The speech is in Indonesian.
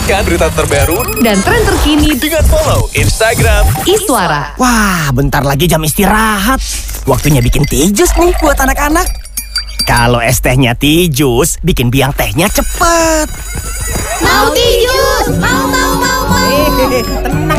Dapatkan berita terbaru dan tren terkini dengan follow Instagram Iswara. Wah, bentar lagi jam istirahat. Waktunya bikin tea jus nih buat anak-anak. Kalau es tehnya tea jus, bikin biang tehnya cepet. Mau tea jus, mau. Tenang.